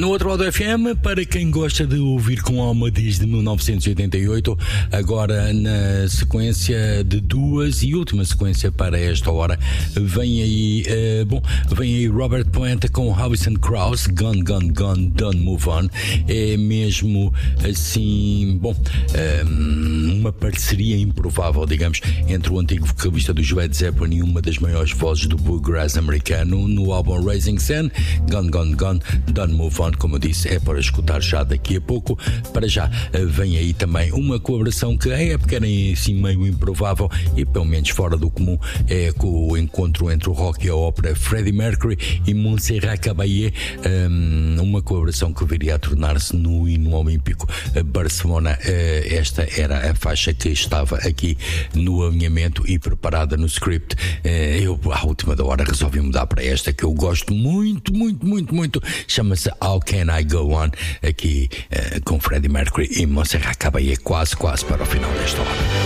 No outro lado do FM, para quem gosta de ouvir com alma desde 1988, agora na sequência de duas e última sequência para esta hora, vem aí Robert Plant com Alison Krauss, Gone, Gone, Gone, Don't Move On. É mesmo assim, uma parceria improvável, digamos, entre o antigo vocalista do Led Zeppelin e uma das maiores vozes do bluegrass americano no álbum Rising Sun. Gone, Gone, Gone, Don't Move On, como eu disse, é para escutar já daqui a pouco. Para já vem aí também uma colaboração que à época era assim meio improvável e pelo menos fora do comum, é com o encontro entre o rock e a ópera, Freddie Mercury e Montserrat Caballé, uma colaboração que viria a tornar-se no hino olímpico Barcelona. Esta era a faixa que estava aqui no alinhamento e preparada no script. Eu à última da hora resolvi mudar para esta que eu gosto muito, chama-se How Can I Go On, aqui com Freddie Mercury e Montserrat Caballé, quase para o final desta hora.